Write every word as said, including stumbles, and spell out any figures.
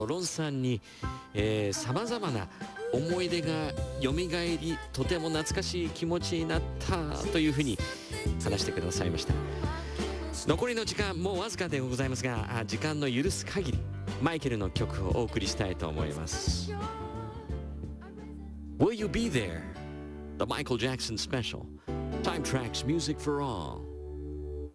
ロンさんにさまざまな思い出がよみがえり、とても懐かしい気持ちになったというふうに話してくださいました。残りの時間もうわずかでございますが、時間の許す限りマイケルの曲をお送りしたいと思います。 Will You Be There? The Michael Jackson Special Time Tracks Music for All.